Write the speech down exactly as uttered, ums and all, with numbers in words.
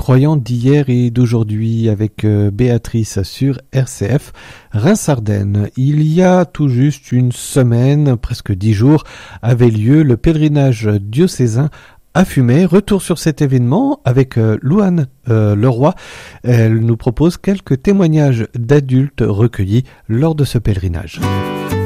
croyants d'hier et d'aujourd'hui avec Béatrice sur R C F Reims-Ardennes. Il y a tout juste une semaine, presque dix jours, avait lieu le pèlerinage diocésain à Fumay. Retour sur cet événement avec euh, Louane euh, Leroy. Elle nous propose quelques témoignages d'adultes recueillis lors de ce pèlerinage.